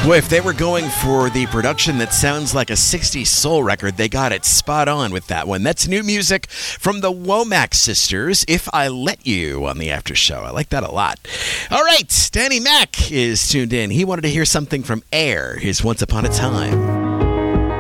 Boy, if they were going for the production that sounds like a 60s soul record, they got it spot on with that one. That's new music from the Womack sisters, If I Let You, on the After Show. I like that a lot. All right, Danny Mac is tuned in. He wanted to hear something from Air, his Once Upon a Time.